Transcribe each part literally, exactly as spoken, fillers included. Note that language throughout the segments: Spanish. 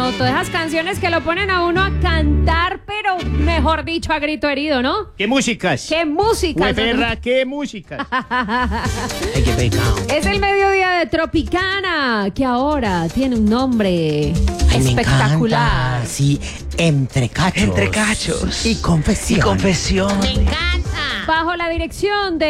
No, todas esas canciones que lo ponen a uno a cantar, pero mejor dicho, a grito herido, ¿no? ¿Qué músicas? ¡Qué música! Hueperra, ¿qué músicas? Ay, qué pecado. Es el mediodía de Tropicana, que ahora tiene un nombre Ay, me espectacular. encanta. Sí, entre cachos. Entre cachos. Y confesión. Y confesión. Me encanta. Bajo la dirección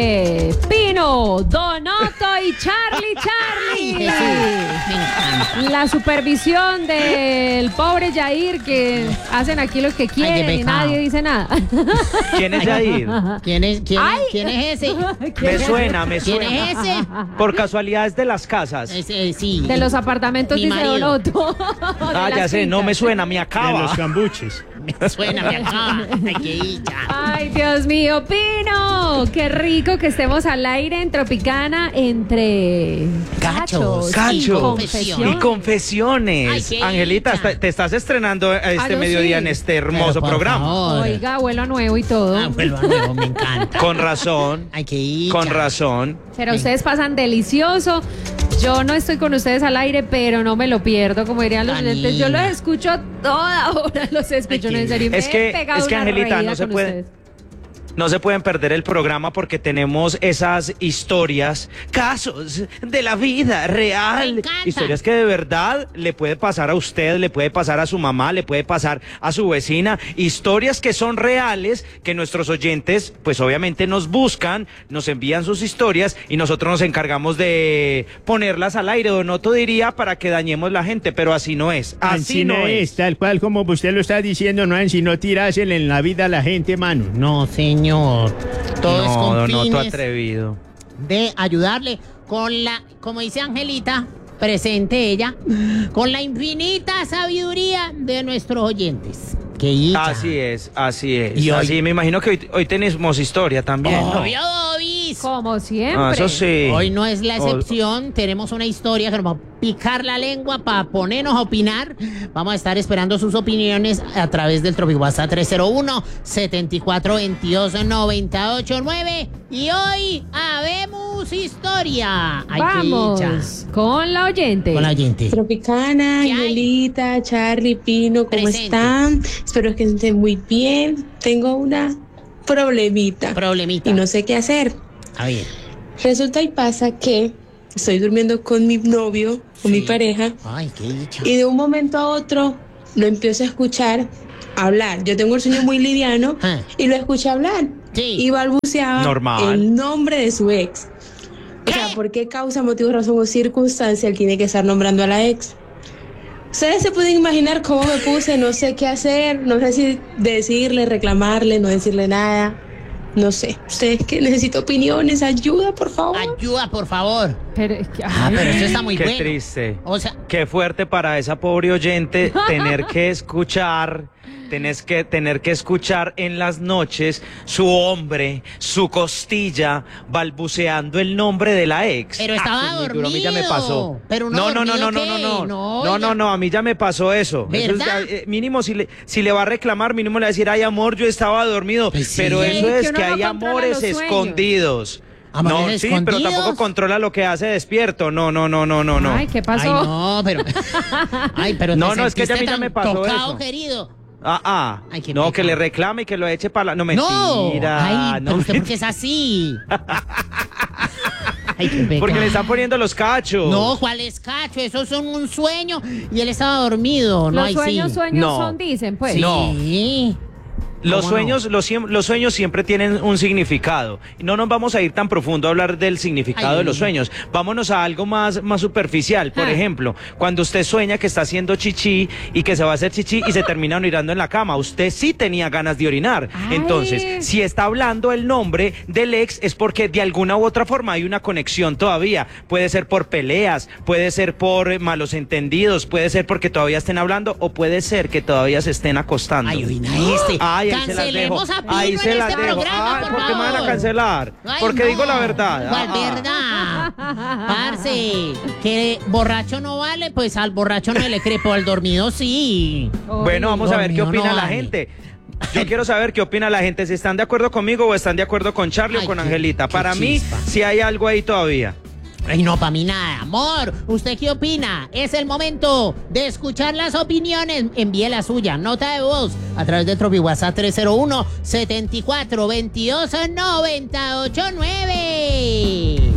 de Pino, Donoto y Charlie Charlie. Ay, Jesús, me encanta. La supervisión del pobre Yair, que hacen aquí lo que quieren y pecado. nadie dice nada. ¿Quién es Yair? ¿Quién es, quién, Ay. ¿quién es ese? Me suena, me ¿Quién suena. es ese? Por casualidades de las casas. Ese, sí. De los apartamentos, Mi dice marido. Donoto. Ah, ya sé, no me suena, me De acaba. los cambuches. Me suena, me acaba. Ay, qué dicha. Ay, Dios mío, Pino. Qué rico que estemos al aire en Tropicana entre Cachos. y Cachos. confesión. Y confesiones. Ay, qué Angelita, dicha. está- te estás estrenando Ah, este yo mediodía sí. en este hermoso Pero, por programa. favor. Oiga, abuelo nuevo y todo. Ah, vuelvo a nuevo, me encanta. Con razón. Ay, qué dicha. Con razón. Pero ustedes pasan delicioso. Yo no estoy con ustedes al aire, pero no me lo pierdo, como dirían los Tanina. oyentes. Yo los escucho toda hora, los escucho, Ay, no, en qué- serio. me Es he que- pegado es que, una Angelita, reída no se con puede- ustedes. No se pueden perder el programa porque tenemos esas historias, casos de la vida Me real. encanta. Historias que de verdad le puede pasar a usted, le puede pasar a su mamá, le puede pasar a su vecina. Historias que son reales, que nuestros oyentes, pues obviamente nos buscan, nos envían sus historias y nosotros nos encargamos de ponerlas al aire. Donoto diría para que dañemos la gente, pero así no es. Así Así no no es. es, tal cual como usted lo está diciendo, no es sino tirársele en la vida a la gente, mano. No, señor. Todo es No, con Donoto fines atrevido. de ayudarle con la, como dice Angelita, presente ella, con la infinita sabiduría de nuestros oyentes. Qué dicha. Así es, así es. Y hoy- así me imagino que hoy, hoy tenemos historia también, ¿no? Obvio, Dobis. Como siempre. Ah, eso sí. Hoy no es la O- excepción, tenemos una historia que nos va a picar la lengua para ponernos a opinar. Vamos a estar esperando sus opiniones a través del Tropic WhatsApp tres cero uno, siete cuatro dos dos, nueve ocho nueve. Y hoy habemos historia. Ay, qué Vamos dicha. con la oyente. Con la gente. Tropicana, ¿Qué hay? Angelita, Charlie, Pino, ¿cómo Presente. están? Espero que estén muy bien. Tengo una problemita Problemita. y no sé qué hacer. A ver. Resulta y pasa que estoy durmiendo con mi novio, con mi Sí. pareja, Ay, qué dicha. y de un momento a otro lo empiezo a escuchar hablar. Yo tengo el sueño muy liviano Ah. y lo escuché hablar. Sí. Y balbuceaba Normal. el nombre de su ex. O sea, ¿por qué causa, motivo, razón o circunstancia él tiene que estar nombrando a la ex? Ustedes se pueden imaginar cómo me puse, no sé qué hacer, no sé si decirle, reclamarle, no decirle nada, no sé. Ustedes que necesito opiniones, ayuda, por favor. Ayuda, por favor. Pero, es que- Ah, ay, pero eso está muy Qué bueno. triste. O sea, Qué fuerte para esa pobre oyente tener que escuchar, tenés que tener que escuchar en las noches su hombre, su costilla, balbuceando el nombre de la ex. Pero estaba eso es muy duro, a mí ya me dormido. pasó. Pero no no, no, no, no, no, dormido, no, no, ¿qué? no, No, no, oiga. no, a mí ya me pasó eso. Eso es- ¿Verdad? eh, mínimo si le, si le va a reclamar, mínimo le va a decir, ay amor, yo estaba dormido. Pues sí. Pero Sí, eso que es uno que no hay controla amores los sueños. escondidos. ¿Amores No, sí, pero escondidos? tampoco controla lo que hace despierto. No, no, no, no, no, no. Ay, ¿qué pasó? ay, no, pero. Ay, pero. No, te no, es que ya a mí sentiste ya me tan pasó tocado, eso. querido. Ah, ah. Ay, qué no, pecado. que le reclame y que lo eche para la... No, No. mentira. Ay, no, pero usted porque es así. Ay, qué pecado. porque le están poniendo los cachos. No, ¿cuál es cacho? Esos son un sueño y él estaba dormido. No, Los ay, sueños, sí. sueños No. son, dicen, pues. Sí. No. Los ¿Cómo sueños, los, siem- los sueños siempre tienen un significado. Y no nos vamos a ir tan profundo a hablar del significado Ay. de los sueños. Vámonos a algo más, más superficial. Por Ah. ejemplo, cuando usted sueña que está haciendo chichi y que se va a hacer chichi y se termina orinando en la cama. Usted sí tenía ganas de orinar. Ay. Entonces, si está hablando el nombre del ex es porque de alguna u otra forma hay una conexión todavía. Puede ser por peleas, puede ser por eh, malos entendidos, puede ser porque todavía estén hablando o puede ser que todavía se estén acostando. Ay, orina este. Ay, ahí se las dejo. Cancelemos a Pino Ahí en se las este dejo. programa, Ay, por ¿por qué me van a favor? cancelar? Ay, Porque no. digo la verdad. ¿Cuál Ah. verdad? Parce, que borracho no vale, pues al borracho no le cree, pero al dormido sí. Bueno, vamos a ver qué dormido opina no la vale. gente. Yo quiero saber qué opina la gente, si están de acuerdo conmigo o están de acuerdo con Charlie Ay, o con qué- Angelita. qué Para mí, chispa. si hay algo ahí todavía. Ay, no, para mí nada. Amor, ¿usted qué opina? Es el momento de escuchar las opiniones. Envíe la suya, nota de voz, a través del Tropi WhatsApp tres cero uno, setenta y cuatro, veintidós, noventa y ocho, nueve.